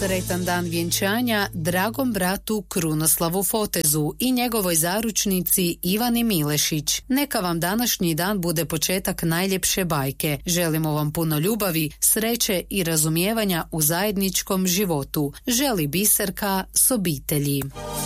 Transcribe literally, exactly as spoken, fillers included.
Sretan dan vjenčanja dragom bratu Krunoslavu Fotezu i njegovoj zaručnici Ivani Milešić. Neka vam današnji dan bude početak najljepše bajke. Želimo vam puno ljubavi, sreće i razumijevanja u zajedničkom životu. Želi Biserka s obitelji.